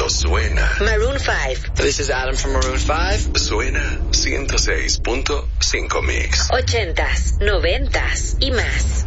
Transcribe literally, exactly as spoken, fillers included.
cuando suena. Maroon five. This is Adam from Maroon five. Suena ciento seis punto cinco Mix. Ochentas, noventas y más.